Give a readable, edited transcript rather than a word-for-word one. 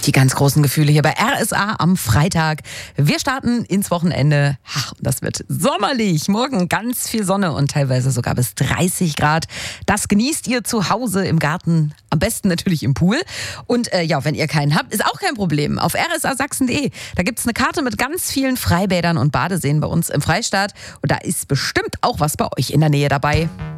Die ganz großen Gefühle hier bei RSA am Freitag. Wir starten ins Wochenende. Das wird sommerlich. Morgen ganz viel Sonne und teilweise sogar bis 30 Grad. Das genießt ihr zu Hause im Garten. Am besten natürlich im Pool. Und wenn ihr keinen habt, ist auch kein Problem. Auf rsasachsen.de, da gibt es eine Karte mit ganz vielen Freibädern und Badeseen bei uns im Freistaat. Und da ist bestimmt auch was bei euch in der Nähe dabei.